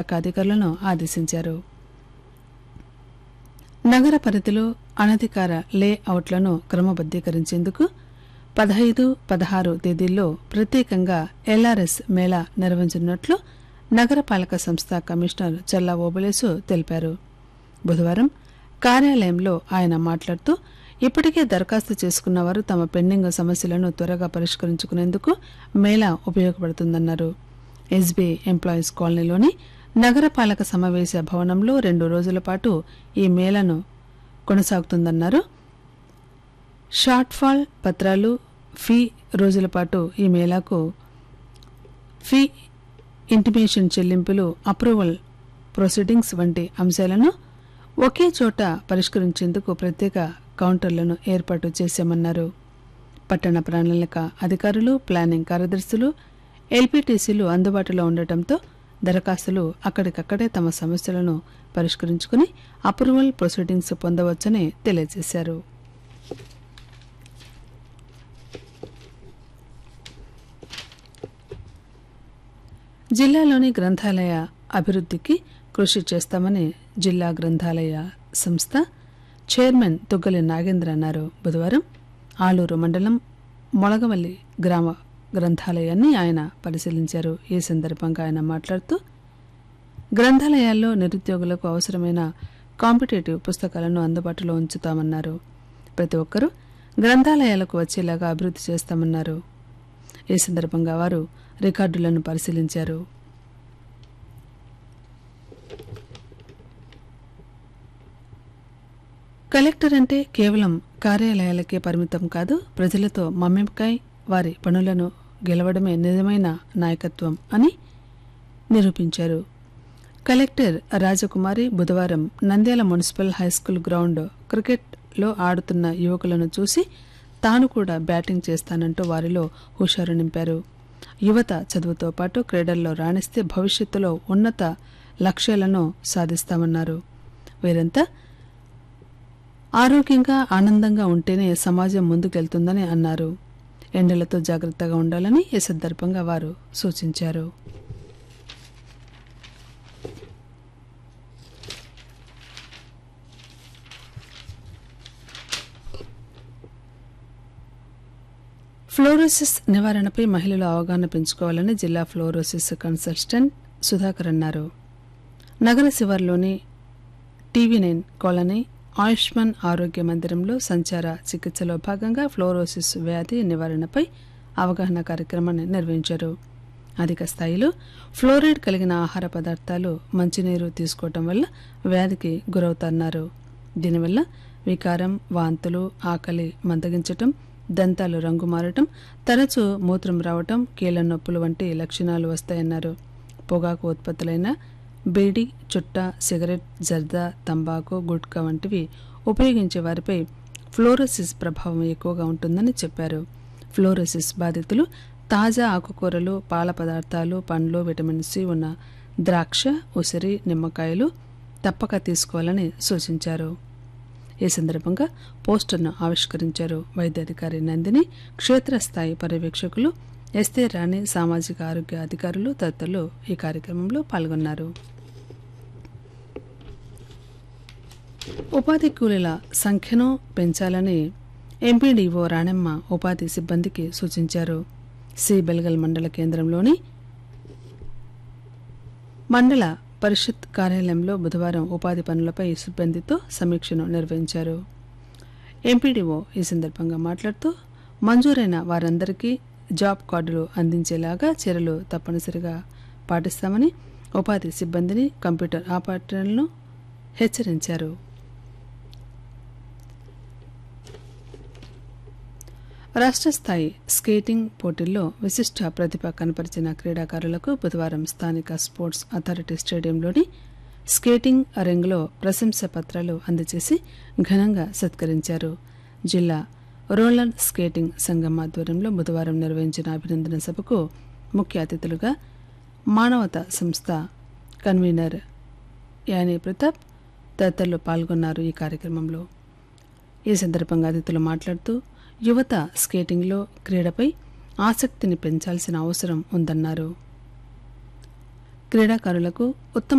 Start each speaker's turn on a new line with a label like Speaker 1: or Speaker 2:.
Speaker 1: శాఖ అధికారులను ఆదేశించారు. నగర పరిధిలో అనధికార లేఅవుట్లను క్రమబద్దీకరించేందుకు 15, 16 తేదీల్లో ప్రత్యేకంగా ఎల్ఆర్ఎస్ మేళా నిర్వహించనున్నట్లు నగరపాలక సంస్థ కమిషనర్ చల్లా ఓబులేసు తెలిపారు. బుధవారం కార్యాలయంలో ఆయన మాట్లాడుతూ ఇప్పటికే దరఖాస్తు చేసుకున్న వారు తమ పెండింగ్ సమస్యలను త్వరగా పరిష్కరించుకునేందుకు మేళా ఉపయోగపడుతుందన్నారు. ఎస్బీఐ ఎంప్లాయీస్ కాలనీలోని నగరపాలక సమావేశ భవనంలో 2 రోజుల పాటు ఈ మేళాను కొనసాగుతుందన్నారు. షార్ట్ ఫాల్ పత్రాలు, ఫీ రోజుల పాటు ఈ మేళాకు ఫీ ఇంటిమేషన్ చెల్లింపులు, అప్రూవల్ ప్రొసీడింగ్స్ వంటి అంశాలను ఒకే చోట పరిష్కరించేందుకు ప్రత్యేక కౌంటర్లను ఏర్పాటు చేశామన్నారు. పట్టణ ప్రణాళిక అధికారులు, ప్లానింగ్ కార్యదర్శులు, ఎల్పీటీసీలు అందుబాటులో ఉండటంతో దరఖాస్తులు అక్కడికక్కడే తమ సమస్యలను పరిష్కరించుకుని అప్రూవల్ ప్రొసీడింగ్స్ పొందవచ్చని తెలియజేశారు. జిల్లాలోని గ్రంథాలయ అభివృద్ధికి కృషి చేస్తామని జిల్లా గ్రంథాలయ సంస్థ చైర్మన్ తుగ్గలి నాగేంద్ర అన్నారు. బుధవారం ఆలూరు మండలం మొలగవల్లి గ్రామ గ్రంథాలయాన్ని ఆయన పరిశీలించారు. ఈ సందర్భంగా ఆయన మాట్లాడుతూ గ్రంథాలయాల్లో నిరుద్యోగులకు అవసరమైన కాంపిటేటివ్ పుస్తకాలను అందుబాటులో ఉంచుతామన్నారు. ప్రతి ఒక్కరూ గ్రంథాలయాలకు వచ్చేలాగా అభివృద్ధి చేస్తామన్నారు. ఈ సందర్భంగా వారు రికార్డులను పరిశీలించారు. కలెక్టర్ అంటే కేవలం కార్యాలయాలకే పరిమితం కాదు, ప్రజలతో మమేకమై వారి పనులను గెలవడమే నిజమైన నాయకత్వం అని నిరూపించారు. కలెక్టర్ రాజకుమారి బుధవారం నంద్యాల మున్సిపల్ హైస్కూల్ గ్రౌండ్ క్రికెట్లో ఆడుతున్న యువకులను చూసి తాను కూడా బ్యాటింగ్ చేస్తానంటూ వారిలో హుషారు నింపారు. యువత చదువుతో పాటు క్రీడల్లో రాణిస్తే భవిష్యత్తులో ఉన్నత లక్ష్యాలను సాధిస్తామన్నారు. వీరంతా ఆరోగ్యంగా ఆనందంగా ఉంటేనే సమాజం ముందుకెళ్తుందని అన్నారు. ఎండలతో జాగ్రత్తగా ఉండాలని ఈ సందర్భంగా వారు సూచించారు. ఫ్లోరోసిస్ నివారణపై మహిళలు అవగాహన పెంచుకోవాలని జిల్లా ఫ్లోరోసిస్ కన్సల్టెంట్ సుధాకర్ అన్నారు. నగర శివార్లోని టీవీ9 కాలనీ ఆయుష్మాన్ ఆరోగ్య మందిరంలో సంచార చికిత్సలో భాగంగా ఫ్లోరోసిస్ వ్యాధి నివారణపై అవగాహన కార్యక్రమాన్ని నిర్వహించారు. అధిక స్థాయిలో ఫ్లోరైడ్ కలిగిన ఆహార పదార్థాలు, మంచినీరు తీసుకోవటం వల్ల వ్యాధికి గురవుతున్నారు. దీనివల్ల వికారం, వాంతులు, ఆకలి మందగించటం, దంతాలు రంగు మారటం, తరచూ మూత్రం రావటం, కీళ్ల నొప్పులు వంటి లక్షణాలు వస్తాయన్నారు. పొగాకు ఉత్పత్తులైన బీడి, చుట్ట, సిగరెట్, జర్దా, తంబాకు, గుట్కా వంటివి ఉపయోగించే వారిపై ఫ్లోరోసిస్ ప్రభావం ఎక్కువగా ఉంటుందని చెప్పారు. ఫ్లోరోసిస్ బాధితులు తాజా ఆకుకూరలు, పాల పదార్థాలు, పండ్లు, విటమిన్ సి ఉన్న ద్రాక్ష, ఉసిరి, నిమ్మకాయలు తప్పక తీసుకోవాలని సూచించారు. ఈ సందర్భంగా పోస్టర్ను ఆవిష్కరించారు. వైద్యాధికారి నందిని, క్షేత్రస్థాయి పర్యవేక్షకులు ఎస్తే రాణి, సామాజిక ఆరోగ్య అధికారులు తదితరులు ఈ కార్యక్రమంలో పాల్గొన్నారు. ఉపాధి కూలీల సంఖ్యను పెంచాలని ఎంపీడీఓ రాణెమ్మ ఉపాధి సిబ్బందికి సూచించారు. సి బెల్గల్ మండల కేంద్రంలోని మండల పరిషత్ కార్యాలయంలో బుధవారం ఉపాధి పనులపై సిబ్బందితో సమీక్షను నిర్వహించారు. ఎంపీడీఓ ఈ సందర్భంగా మాట్లాడుతూ మంజూరైన వారందరికీ జాబ్ కార్డులు అందించేలాగా చర్యలు తప్పనిసరిగా పాటిస్తామని ఉపాధి సిబ్బందిని, కంప్యూటర్ ఆపరేటర్లను హెచ్చరించారు. రాష్ట్ర స్థాయి స్కేటింగ్ పోటీల్లో విశిష్ట ప్రతిభ కనపరిచిన క్రీడాకారులకు బుధవారం స్థానిక స్పోర్ట్స్ అథారిటీ స్టేడియంలోని స్కేటింగ్ రింగ్లో ప్రశంసా పత్రాలు అందజేసి ఘనంగా సత్కరించారు. జిల్లా రోలర్ స్కేటింగ్ సంఘం ఆధ్వర్యంలో బుధవారం నిర్వహించిన అభినందన సభకు ముఖ్య అతిథులుగా మానవతా సంస్థ కన్వీనర్ యానీ ప్రతాప్ తదితరులు పాల్గొన్నారు. ఈ కార్యక్రమంలో ఈ సందర్భంగా అతిథులు మాట్లాడుతూ యువత స్కేటింగ్లో క్రీడపై ఆసక్తిని పెంచాల్సిన అవసరం ఉందన్నారు. క్రీడాకారులకు ఉత్తమ